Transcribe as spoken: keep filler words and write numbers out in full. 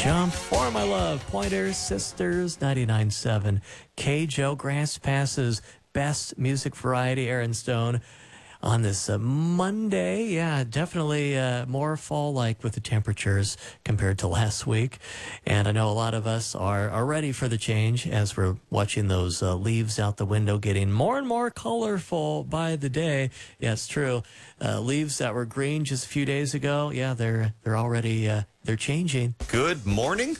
Jump for my love. Pointer Sisters ninety-nine point seven. K. Joe Grass Pass's best music variety, Aaron Stone. On this uh, Monday, yeah, definitely uh, more fall-like with the temperatures compared to last week. And I know a lot of us are, are ready for the change as we're watching those uh, leaves out the window getting more and more colorful by the day. Yeah, it's true. Uh, leaves that were green just a few days ago, yeah, they're they're already uh, they're changing. Good morning.